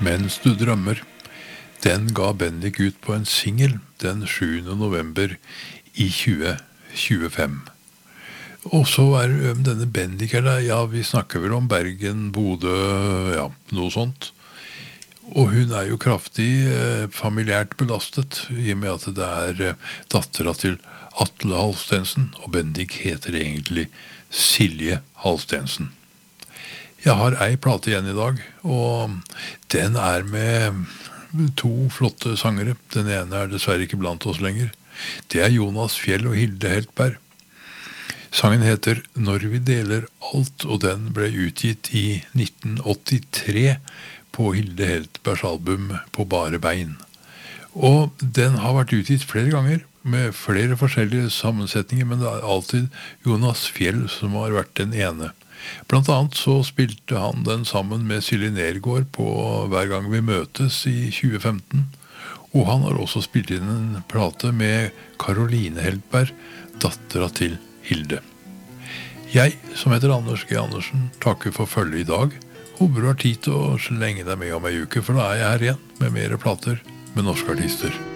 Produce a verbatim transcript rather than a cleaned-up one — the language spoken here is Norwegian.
Mens du drømmer. Den ga Bendik ut på en singel den sjuende november i tjue tjuefem. Og så er um, denne Bendik er der, ja, vi snakker vel om Bergen, Bodø, ja, noe sånt. Og hun er jo kraftig eh, familiært belastet, i og med at det er eh, dattera til Atle Halstensen, og Bendik heter egentlig Silje Halstensen. Jeg har ei plate igjen i dag, og den er med to flotte sangere. Den ene er dessverre ikke blant oss lenger. Det er Jonas Fjell og Hilde Heltberg. Sangen heter Når vi deler alt, og den ble utgitt i nitten åttitre på Hilde Heltbergs album På bare bein. Og den har vært utgitt flere ganger, med flere forskjellige sammensetninger, men det er alltid Jonas Fjell som har vært den ene. Blant annet så spilte han den sammen med Silje Nergård på Hver gang vi møtes i tjue femten, og han har også spilt inn en plate med Caroline Heltberg, dattera til Hilde. Jeg, som heter Anders G. Andersen, takker for følget i dag. Håper du har tid til å slenge deg med om ei uke, for da er jeg her igjen med mer plater med norske artister.